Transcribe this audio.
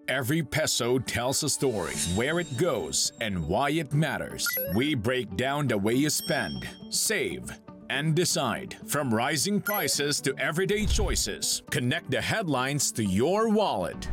Every peso tells a story, where it goes, and why it matters. We break down the way you spend, save, and decide. From rising prices to everyday choices, connect the headlines to your wallet.